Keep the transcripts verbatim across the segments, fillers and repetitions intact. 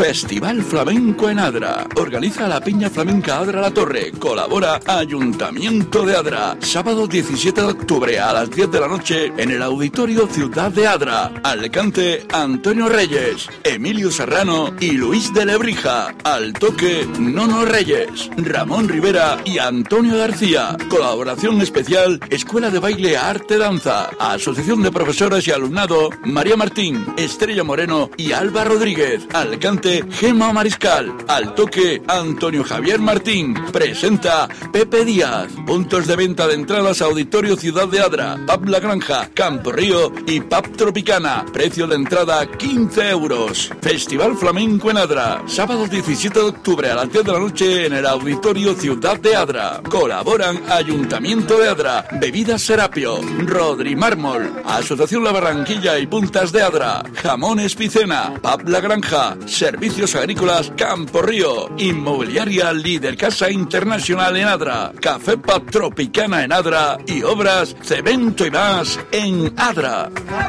Festival Flamenco en Adra. Organiza la Peña Flamenca Adra La Torre. Colabora Ayuntamiento de Adra. Sábado diecisiete de octubre a las diez de la noche en el Auditorio Ciudad de Adra. Alicante, Antonio Reyes, Emilio Serrano y Luis de Lebrija. Al toque, Nono Reyes, Ramón Rivera y Antonio García. Colaboración especial, Escuela de Baile Arte Danza. Asociación de Profesoras y Alumnado, María Martín, Estrella Moreno y Alba Rodríguez. Alicante, Gema Mariscal. Al toque, Antonio Javier Martín. Presenta Pepe Díaz. Puntos de venta de entradas, Auditorio Ciudad de Adra, Pub La Granja, Campo Río y Pub Tropicana. Precio de entrada quince euros. Festival Flamenco en Adra. Sábado diecisiete de octubre a las diez de la noche en el Auditorio Ciudad de Adra. Colaboran Ayuntamiento de Adra, Bebidas Serapio, Rodri Mármol, Asociación La Barranquilla y Puntas de Adra, Jamones Picena, Pub La Granja, Servicios Agrícolas Campo Río, Inmobiliaria Líder Casa Internacional en Adra, Café Pub Tropicana en Adra y Obras Cemento y más en Adra.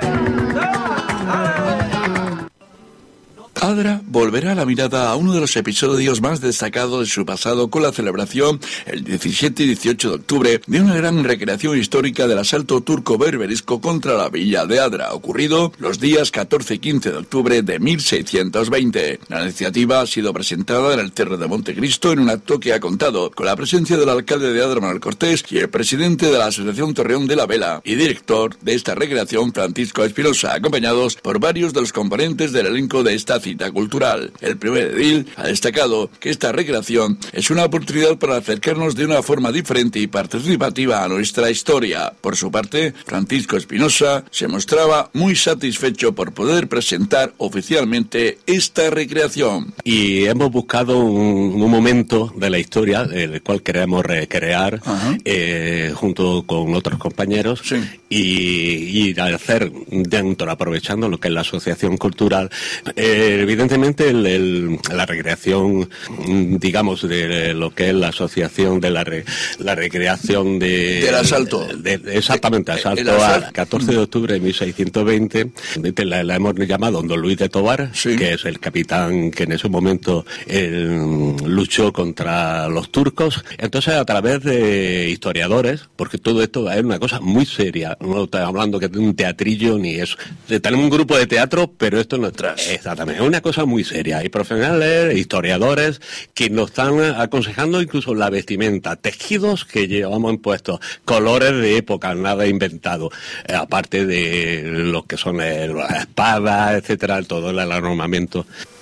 Adra volverá la mirada a uno de los episodios más destacados de su pasado con la celebración el diecisiete y dieciocho de octubre de una gran recreación histórica del asalto turco-berberisco contra la villa de Adra, ocurrido los días catorce y quince de octubre de mil seiscientos veinte. La iniciativa ha sido presentada en el Cerro de Montecristo en un acto que ha contado con la presencia del alcalde de Adra, Manuel Cortés, y el presidente de la Asociación Torreón de la Vela y director de esta recreación, Francisco Espinosa, acompañados por varios de los componentes del elenco de esta cita cultural. El primer edil ha destacado que esta recreación es una oportunidad para acercarnos de una forma diferente y participativa a nuestra historia. Por su parte, Francisco Espinosa se mostraba muy satisfecho por poder presentar oficialmente esta recreación. Y hemos buscado un, un momento de la historia el cual queremos recrear eh, junto con otros compañeros, sí. y, y hacer dentro, aprovechando lo que es la asociación cultural. Eh, Evidentemente el, el, la recreación, digamos, de lo que es la asociación de la, re, la recreación de... Del asalto. De, de, exactamente, asalto al catorce de octubre de mil seiscientos veinte. La, la hemos llamado Don Luis de Tobar, sí. que es el capitán que en ese momento eh, luchó contra los turcos. Entonces, a través de historiadores, porque todo esto es una cosa muy seria, no estoy hablando que de un teatrillo ni eso. Tenemos un grupo de teatro, pero esto no es exactamente una cosa muy seria. Hay profesionales, historiadores, que nos están aconsejando incluso la vestimenta, tejidos que llevamos impuestos, colores de época, nada inventado, eh, aparte de lo que son eh, las espadas, etcétera, todo el armamento.